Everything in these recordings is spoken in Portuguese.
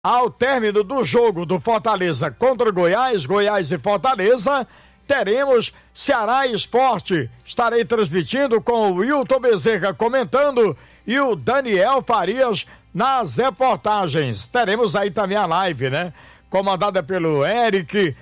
Ao término do jogo do Fortaleza contra o Goiás, Goiás e Fortaleza, teremos Ceará e Sport. Estarei transmitindo com o Wilton Bezerra comentando e o Daniel Farias nas reportagens. Teremos aí também a live, né? Comandada pelo Eric,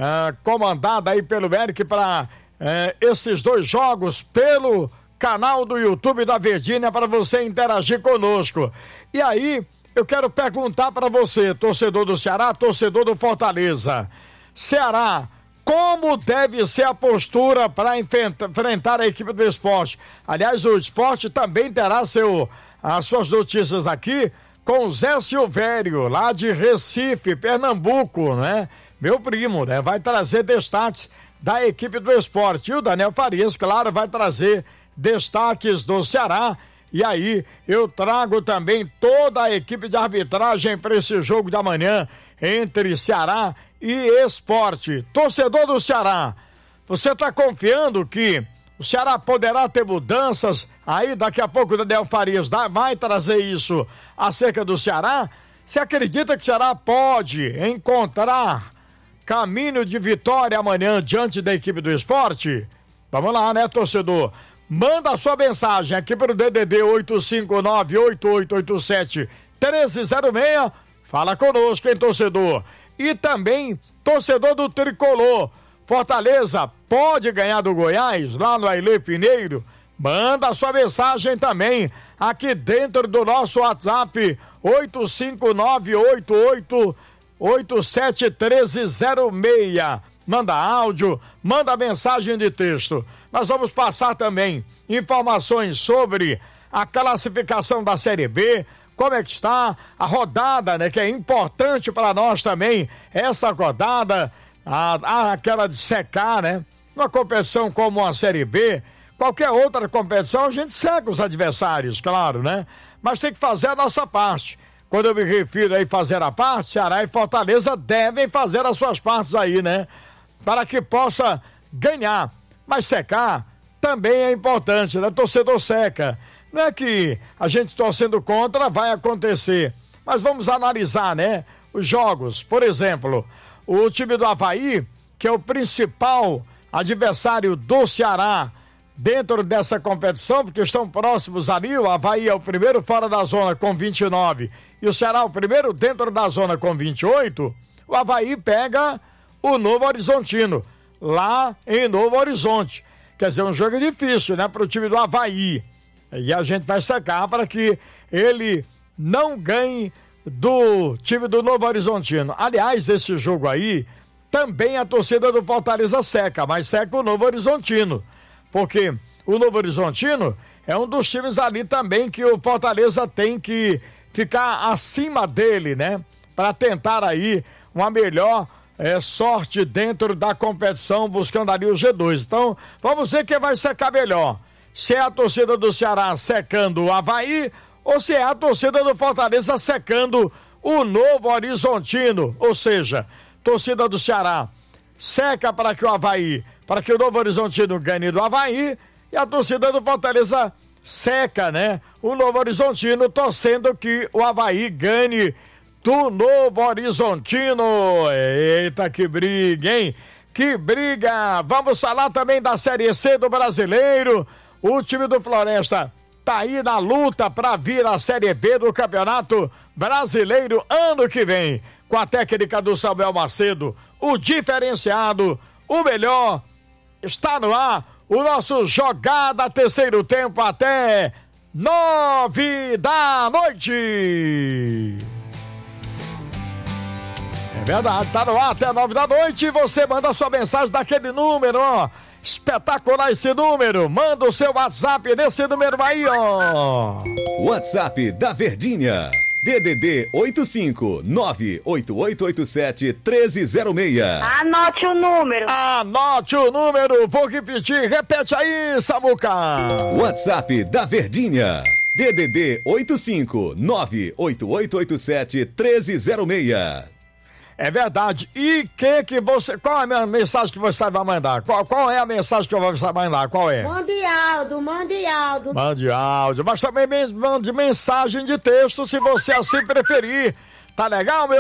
para esses dois jogos pelo canal do YouTube da Verdinha para você interagir conosco. E aí, eu quero perguntar para você, torcedor do Ceará, torcedor do Fortaleza. Ceará, como deve ser a postura para enfrentar a equipe do Sport? Aliás, o Sport também terá as suas notícias aqui com o Zé Silvério, lá de Recife, Pernambuco, né? Meu primo, né? Vai trazer destaques da equipe do Sport. E o Daniel Farias, claro, vai trazer destaques do Ceará. E aí, eu trago também toda a equipe de arbitragem para esse jogo de amanhã entre Ceará e Sport. Torcedor do Ceará, você está confiando que o Ceará poderá ter mudanças? Aí, daqui a pouco, o Daniel Farias vai trazer isso acerca do Ceará. Você acredita que o Ceará pode encontrar caminho de vitória amanhã diante da equipe do Sport? Vamos lá, né, torcedor? Manda a sua mensagem aqui para o DDD 859-8887-1306. Fala conosco, hein, torcedor? E também, torcedor do Tricolor. Fortaleza pode ganhar do Goiás lá no Ailê Pinheiro? Manda a sua mensagem também aqui dentro do nosso WhatsApp 859-8887-1306. Manda áudio, manda mensagem de texto. Nós vamos passar também informações sobre a classificação da Série B, como é que está a rodada, né? Que é importante para nós também, essa rodada, aquela de secar, né? Uma competição como a Série B, qualquer outra competição, a gente seca os adversários, claro, né? Mas tem que fazer a nossa parte. Quando eu me refiro aí fazer a parte, Ceará e Fortaleza devem fazer as suas partes aí, né? Para que possa ganhar. Mas secar também é importante, né? Torcedor seca. Não é que a gente torcendo contra vai acontecer. Mas vamos analisar, né? Os jogos. Por exemplo, o time do Avaí, que é o principal adversário do Ceará dentro dessa competição, porque estão próximos ali. O Avaí é o primeiro fora da zona com 29 e o Ceará o primeiro dentro da zona com 28. O Avaí pega o Novo Horizontino lá em Novo Horizonte. Quer dizer, um jogo difícil, né, para o time do Avaí. E a gente vai secar para que ele não ganhe do time do Novo Horizontino. Aliás, esse jogo aí, também a torcida do Fortaleza seca, mas seca o Novo Horizontino. Porque o Novo Horizontino é um dos times ali também que o Fortaleza tem que ficar acima dele, né? Para tentar aí uma melhor sorte dentro da competição, buscando ali o G2. Então, vamos ver quem vai secar melhor. Se é a torcida do Ceará secando o Avaí ou se é a torcida do Fortaleza secando o Novo Horizontino. Ou seja, torcida do Ceará seca para que o Novo Horizontino ganhe do Avaí, e a torcida do Fortaleza seca, né? O Novo Horizontino, torcendo que o Avaí ganhe do Novo Horizontino. Eita, que briga, hein? Que briga! Vamos falar também da Série C do Brasileiro. O time do Floresta tá aí na luta para vir à Série B do Campeonato Brasileiro ano que vem. Com a técnica do Samuel Macedo, o diferenciado, o melhor. Está no ar o nosso Jogada Terceiro Tempo até 9 da noite. É verdade, tá no ar até 9 da noite. Você manda sua mensagem daquele número, ó. Espetacular esse número. Manda o seu WhatsApp nesse número aí, ó. WhatsApp da Verdinha. DDD 859-8887-1306. Anote o número. Anote o número. Vou repetir. Repete aí, Samuca. WhatsApp da Verdinha. DDD 859-8887-1306. É verdade. E qual é a mensagem que você vai mandar? Qual é a mensagem que você vai mandar? Qual é? Mande áudio. Mande áudio, mas também mande mensagem de texto se você assim preferir. Tá legal, meu?